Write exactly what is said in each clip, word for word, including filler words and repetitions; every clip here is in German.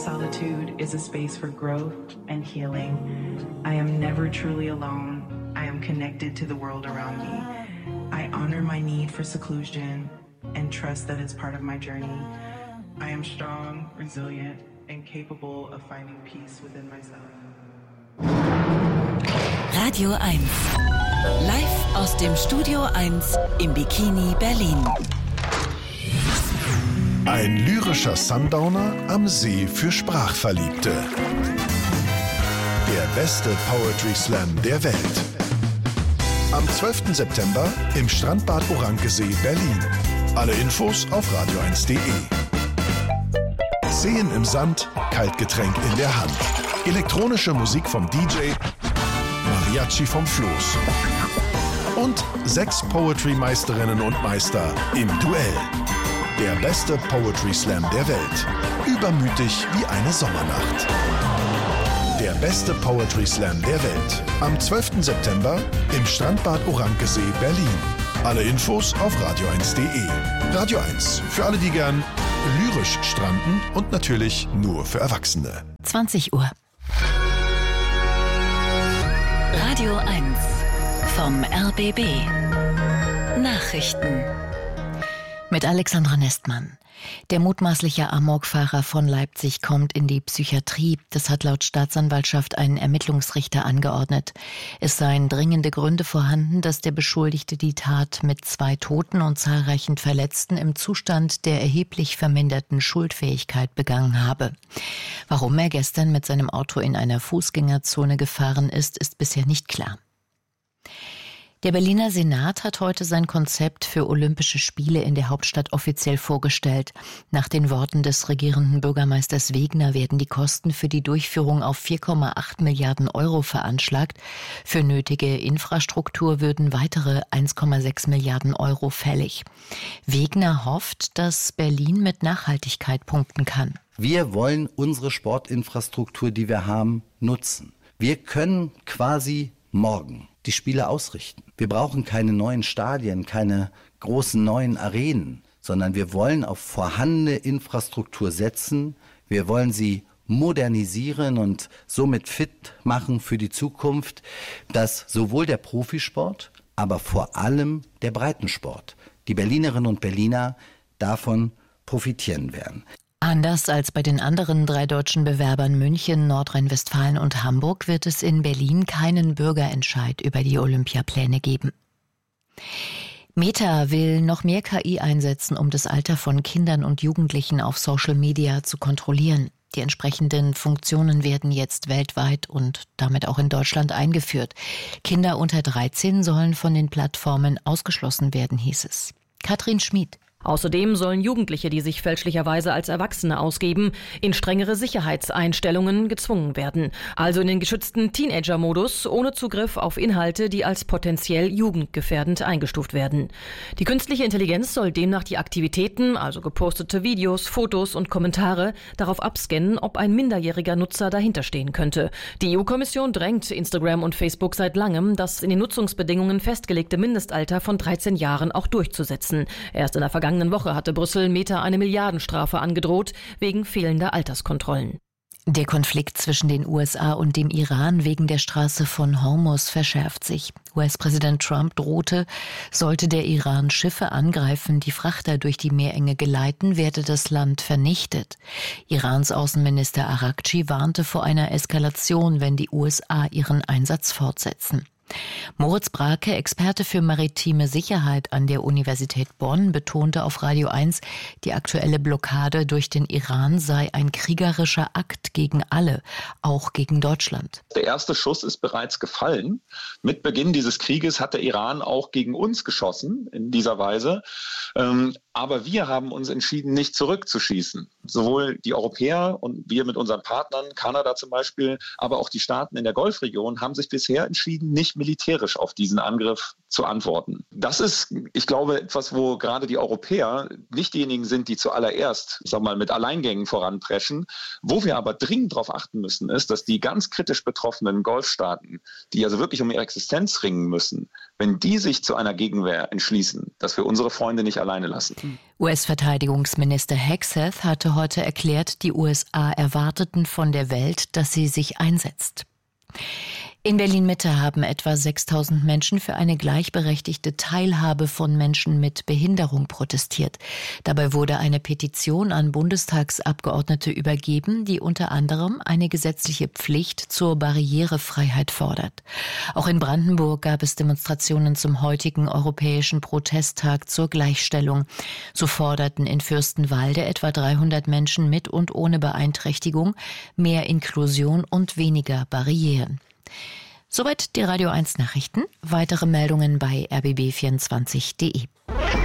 solitude is a space for growth and healing. I am never truly alone. I am connected to the world around me. I honor my need for seclusion and trust that it's part of my journey. I am strong, resilient, and capable of finding peace within myself. Radio eins. Live aus dem Studio eins im Bikini Berlin. Ein lyrischer Sundowner am See für Sprachverliebte. Der beste Poetry Slam der Welt. Am zwölften September im Strandbad Orankesee, Berlin. Alle Infos auf radio eins punkt de. Seen im Sand, Kaltgetränk in der Hand. Elektronische Musik vom D J, Mariachi vom Floß. Und sechs Poetry-Meisterinnen und Meister im Duell. Der beste Poetry Slam der Welt. Übermütig wie eine Sommernacht. Der beste Poetry Slam der Welt. Am zwölften September im Strandbad Orankesee, Berlin. Alle Infos auf radio eins punkt de. Radio eins, für alle, die gern lyrisch stranden und natürlich nur für Erwachsene. zwanzig Uhr. Radio eins vom R B B. Nachrichten. Mit Alexandra Nestmann. Der mutmaßliche Amokfahrer von Leipzig kommt in die Psychiatrie. Das hat laut Staatsanwaltschaft ein Ermittlungsrichter angeordnet. Es seien dringende Gründe vorhanden, dass der Beschuldigte die Tat mit zwei Toten und zahlreichen Verletzten im Zustand der erheblich verminderten Schuldfähigkeit begangen habe. Warum er gestern mit seinem Auto in einer Fußgängerzone gefahren ist, ist bisher nicht klar. Der Berliner Senat hat heute sein Konzept für Olympische Spiele in der Hauptstadt offiziell vorgestellt. Nach den Worten des regierenden Bürgermeisters Wegner werden die Kosten für die Durchführung auf vier Komma acht Milliarden Euro veranschlagt. Für nötige Infrastruktur würden weitere eins Komma sechs Milliarden Euro fällig. Wegner hofft, dass Berlin mit Nachhaltigkeit punkten kann. Wir wollen unsere Sportinfrastruktur, die wir haben, nutzen. Wir können quasi morgen die Spiele ausrichten. Wir brauchen keine neuen Stadien, keine großen neuen Arenen, sondern wir wollen auf vorhandene Infrastruktur setzen. Wir wollen sie modernisieren und somit fit machen für die Zukunft, dass sowohl der Profisport, aber vor allem der Breitensport, die Berlinerinnen und Berliner davon profitieren werden. Anders als bei den anderen drei deutschen Bewerbern München, Nordrhein-Westfalen und Hamburg wird es in Berlin keinen Bürgerentscheid über die Olympiapläne geben. Meta will noch mehr K I einsetzen, um das Alter von Kindern und Jugendlichen auf Social Media zu kontrollieren. Die entsprechenden Funktionen werden jetzt weltweit und damit auch in Deutschland eingeführt. Kinder unter dreizehn sollen von den Plattformen ausgeschlossen werden, hieß es. Katrin Schmid. Außerdem sollen Jugendliche, die sich fälschlicherweise als Erwachsene ausgeben, in strengere Sicherheitseinstellungen gezwungen werden. Also in den geschützten Teenager-Modus, ohne Zugriff auf Inhalte, die als potenziell jugendgefährdend eingestuft werden. Die künstliche Intelligenz soll demnach die Aktivitäten, also gepostete Videos, Fotos und Kommentare, darauf abscannen, ob ein minderjähriger Nutzer dahinterstehen könnte. Die E U-Kommission drängt Instagram und Facebook seit langem, das in den Nutzungsbedingungen festgelegte Mindestalter von dreizehn Jahren auch durchzusetzen. Erst in der vergangenen Woche hatte Brüssel Meta eine Milliardenstrafe angedroht, wegen fehlender Alterskontrollen. Der Konflikt zwischen den U S A und dem Iran wegen der Straße von Hormuz verschärft sich. U S-Präsident Trump drohte, sollte der Iran Schiffe angreifen, die Frachter durch die Meerenge geleiten, werde das Land vernichtet. Irans Außenminister Araghchi warnte vor einer Eskalation, wenn die U S A ihren Einsatz fortsetzen. Moritz Brake, Experte für maritime Sicherheit an der Universität Bonn, betonte auf Radio eins, die aktuelle Blockade durch den Iran sei ein kriegerischer Akt gegen alle, auch gegen Deutschland. Der erste Schuss ist bereits gefallen. Mit Beginn dieses Krieges hat der Iran auch gegen uns geschossen, in dieser Weise. Aber wir haben uns entschieden, nicht zurückzuschießen. Sowohl die Europäer und wir mit unseren Partnern, Kanada zum Beispiel, aber auch die Staaten in der Golfregion haben sich bisher entschieden, nicht militärisch auf diesen Angriff zu antworten. Das ist, ich glaube, etwas, wo gerade die Europäer nicht diejenigen sind, die zuallererst, sag mal, mit Alleingängen voranpreschen. Wo wir aber dringend darauf achten müssen, ist, dass die ganz kritisch betroffenen Golfstaaten, die also wirklich um ihre Existenz ringen müssen, wenn die sich zu einer Gegenwehr entschließen, dass wir unsere Freunde nicht alleine lassen. U S-Verteidigungsminister Hegseth hatte heute erklärt, die U S A erwarteten von der Welt, dass sie sich einsetzt. In Berlin-Mitte haben etwa sechstausend Menschen für eine gleichberechtigte Teilhabe von Menschen mit Behinderung protestiert. Dabei wurde eine Petition an Bundestagsabgeordnete übergeben, die unter anderem eine gesetzliche Pflicht zur Barrierefreiheit fordert. Auch in Brandenburg gab es Demonstrationen zum heutigen Europäischen Protesttag zur Gleichstellung. So forderten in Fürstenwalde etwa dreihundert Menschen mit und ohne Beeinträchtigung mehr Inklusion und weniger Barrieren. Soweit die Radio eins Nachrichten. Weitere Meldungen bei r b b vierundzwanzig punkt d e.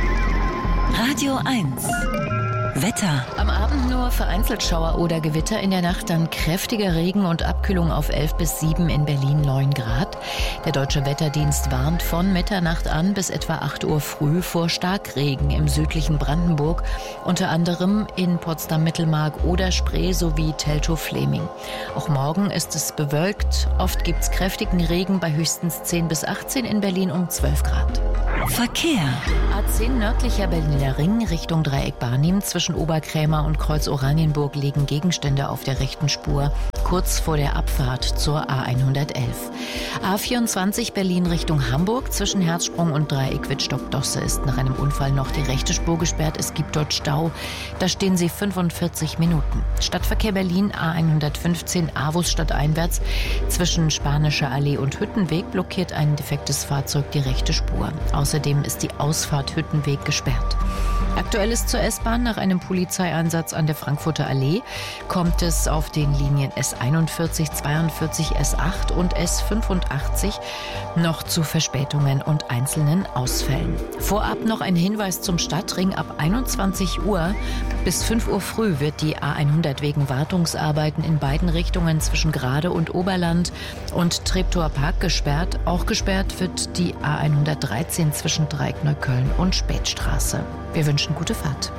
Radio eins Wetter. Am Abend nur vereinzelt Schauer oder Gewitter, in der Nacht dann kräftiger Regen und Abkühlung auf elf bis sieben, in Berlin neun Grad. Der Deutsche Wetterdienst warnt von Mitternacht an bis etwa acht Uhr früh vor Starkregen im südlichen Brandenburg, unter anderem in Potsdam-Mittelmark oder Spree sowie Teltow-Fleming. Auch morgen ist es bewölkt. Oft gibt es kräftigen Regen bei höchstens zehn bis achtzehn, in Berlin um zwölf Grad. Verkehr. A zehn nördlicher Berliner Ring Richtung Dreieck Barnim. Zwischen Oberkrämer und Kreuz Oranienburg liegen Gegenstände auf der rechten Spur, kurz vor der Abfahrt zur A hundertelf. A vierundzwanzig Berlin Richtung Hamburg. Zwischen Herzsprung und Dreieck Wittstock-Dosse ist nach einem Unfall noch die rechte Spur gesperrt. Es gibt dort Stau. Da stehen sie fünfundvierzig Minuten. Stadtverkehr Berlin A hundertfünfzehn Avus stadteinwärts. Zwischen Spanischer Allee und Hüttenweg blockiert ein defektes Fahrzeug die rechte Spur. Außerdem ist die Ausfahrt Hüttenweg gesperrt. Aktuell ist zur S-Bahn nach einem Polizeieinsatz an der Frankfurter Allee kommt es auf den Linien S einundvierzig, zweiundvierzig, S acht und S fünfundachtzig noch zu Verspätungen und einzelnen Ausfällen. Vorab noch ein Hinweis zum Stadtring. Ab einundzwanzig Uhr bis fünf Uhr früh wird die A hundert wegen Wartungsarbeiten in beiden Richtungen zwischen Grade und Oberland und Treptower Park gesperrt. Auch gesperrt wird die A hundertdreizehn zwischen Dreieck Neukölln und Spätstraße. Wir wünschen gute Fahrt.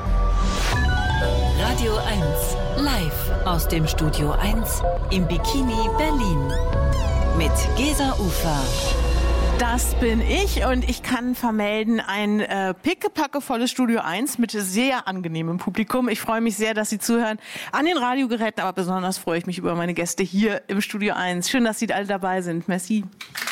Radio eins live aus dem Studio eins im Bikini Berlin mit Gesa Ufer. Das bin ich und ich kann vermelden, ein äh, pickepackevolles Studio eins mit sehr angenehmem Publikum. Ich freue mich sehr, dass Sie zuhören an den Radiogeräten, aber besonders freue ich mich über meine Gäste hier im Studio eins. Schön, dass Sie alle dabei sind. Merci.